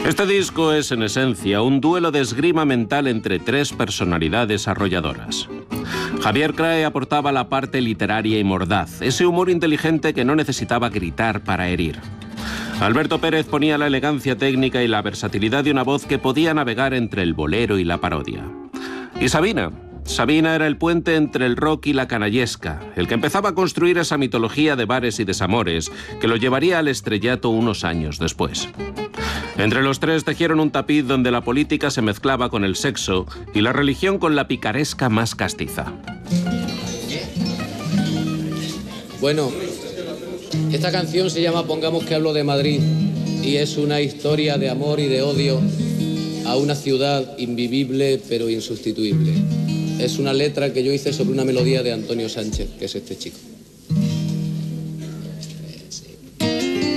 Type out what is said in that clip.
Este disco es, en esencia, un duelo de esgrima mental entre tres personalidades arrolladoras. Javier Crae aportaba la parte literaria y mordaz, ese humor inteligente que no necesitaba gritar para herir. Alberto Pérez ponía la elegancia técnica y la versatilidad de una voz que podía navegar entre el bolero y la parodia. Y Sabina era el puente entre el rock y la canallesca, el que empezaba a construir esa mitología de bares y desamores que lo llevaría al estrellato unos años después. Entre los tres tejieron un tapiz donde la política se mezclaba con el sexo y la religión con la picaresca más castiza. Bueno, esta canción se llama Pongamos que hablo de Madrid y es una historia de amor y de odio a una ciudad invivible pero insustituible. Es una letra que yo hice sobre una melodía de Antonio Sánchez, que es este chico.